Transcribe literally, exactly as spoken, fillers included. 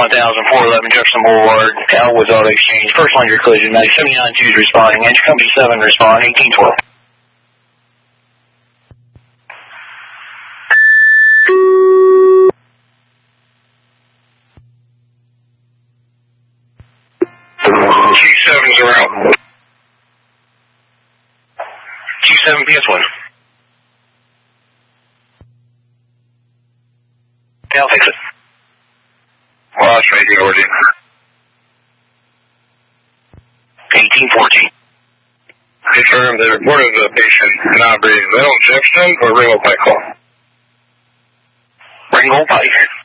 thousand four eleven Jefferson Boulevard, Alwoods Auto Exchange. First line, your collision. seventy-nine two is responding. Engine Company seven respond. eighteen twelve. Q seven's around. Q seven P S one. Yeah, I'll fix it. Lost radio already. eighteen fourteen. Confirm they reported the patient not breathing. Is that on Jefferson or Ringgold Pike call? Ringgold Pike.